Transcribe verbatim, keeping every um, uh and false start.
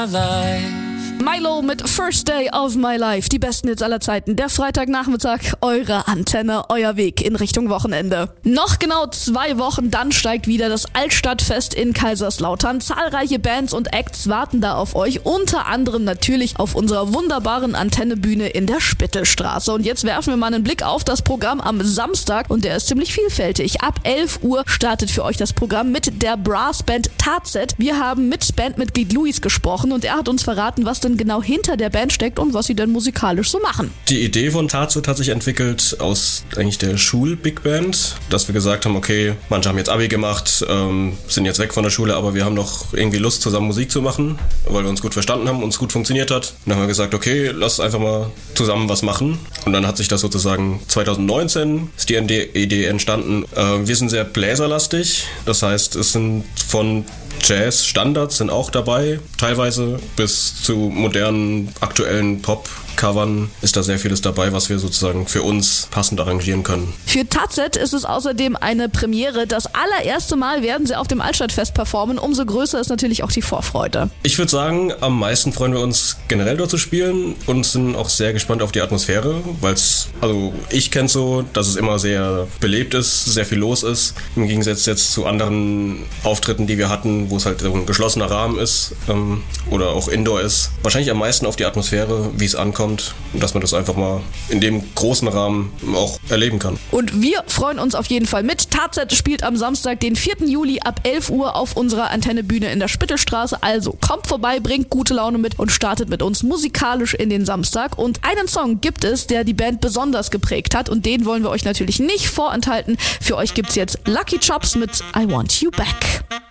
Milo mit First Day of My Life, die besten Hits aller Zeiten. Der Freitagnachmittag, eure Antenne, euer Weg in Richtung Wochenende. Noch genau zwei Wochen, dann steigt wieder das Altstadtfest in Kaiserslautern. Zahlreiche Bands und Acts warten da auf euch, unter anderem natürlich auf unserer wunderbaren Antennebühne in der Spittelstraße. Und jetzt werfen wir mal einen Blick auf das Programm am Samstag und der ist ziemlich vielfältig. Ab elf Uhr startet für euch das Programm mit der Brassband Tarzet. Wir haben mit Bandmitglied Luis gesprochen und er hat uns verraten, was denn genau hinter der Band steckt und was sie denn musikalisch so machen. Die Idee von Tarzet hat sich entwickelt aus eigentlich der Schul-Big Band, dass wir gesagt haben, okay, manche haben jetzt Abi gemacht, ähm, sind jetzt weg von der Schule, aber wir haben noch irgendwie Lust, zusammen Musik zu machen, weil wir uns gut verstanden haben, uns gut funktioniert hat. Und dann haben wir gesagt, okay, lass einfach mal zusammen was machen. Und dann hat sich das sozusagen zwanzig neunzehn ist die Idee entstanden. Äh, wir sind sehr bläserlastig, das heißt, es sind von Jazz-Standards sind auch dabei, teilweise bis zu modernen, aktuellen Pop-Covern ist da sehr vieles dabei, was wir sozusagen für uns passend arrangieren können. Für Tarzet ist es außerdem eine Premiere. Das allererste Mal werden sie auf dem Altstadtfest performen. Umso größer ist natürlich auch die Vorfreude. Ich würde sagen, am meisten freuen wir uns generell dort zu spielen und sind auch sehr gespannt auf die Atmosphäre, weil es, also ich kenne es so, dass es immer sehr belebt ist, sehr viel los ist, im Gegensatz jetzt zu anderen Auftritten, die wir hatten, wo es halt so ein geschlossener Rahmen ist ähm, oder auch Indoor ist. Wahrscheinlich am meisten auf die Atmosphäre, wie es ankommt und dass man das einfach mal in dem großen Rahmen auch erleben kann. Und wir freuen uns auf jeden Fall mit. Tarzet spielt am Samstag, den vierten Juli ab elf Uhr auf unserer Antennebühne in der Spittelstraße. Also kommt vorbei, bringt gute Laune mit und startet mit uns musikalisch in den Samstag. Und einen Song gibt es, der die Band besonders geprägt hat und den wollen wir euch natürlich nicht vorenthalten. Für euch gibt's jetzt Lucky Chops mit I Want You Back.